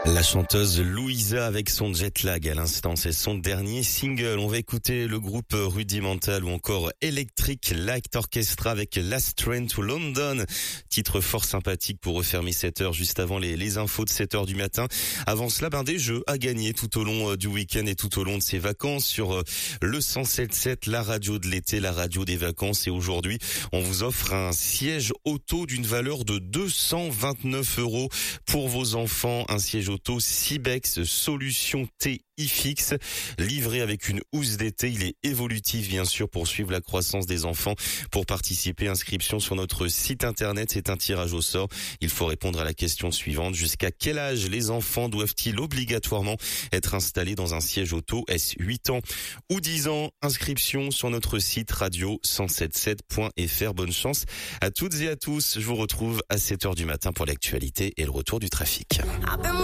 La chanteuse Louisa avec son jet lag à l'instant, c'est son dernier single. On va écouter le groupe Rudimental ou encore Electric Light Orchestra avec Last Train to London. Titre fort sympathique pour refermer 7 heures juste avant les infos de 7 heures du matin. Avant cela, des jeux à gagner tout au long du week-end et tout au long de ces vacances sur le 107.7, la radio de l'été, la radio des vacances. Et aujourd'hui, on vous offre un siège auto d'une valeur de 229 € pour vos enfants. Un siège auto Cibex Solution TI-Fix, livré avec une housse d'été. Il est évolutif bien sûr pour suivre la croissance des enfants. Pour participer, inscription sur notre site internet, c'est un tirage au sort. Il faut répondre à la question suivante: jusqu'à quel âge les enfants doivent-ils obligatoirement être installés dans un siège auto? Est-ce 8 ans ou 10 ans? Inscription sur notre site radio1077.fr. Bonne chance à toutes et à tous. Je vous retrouve à 7h du matin pour l'actualité et le retour du trafic.